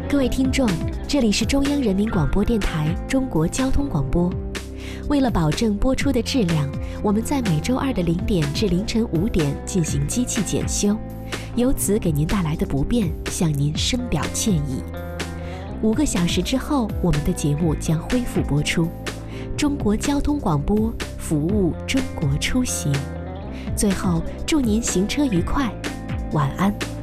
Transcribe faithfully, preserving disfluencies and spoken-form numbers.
各位听众，这里是中央人民广播电台中国交通广播。为了保证播出的质量，我们在每周二的零点至凌晨五点进行机器检修，由此给您带来的不便，向您深表歉意。五个小时之后，我们的节目将恢复播出。中国交通广播，服务中国出行。最后，祝您行车愉快，晚安。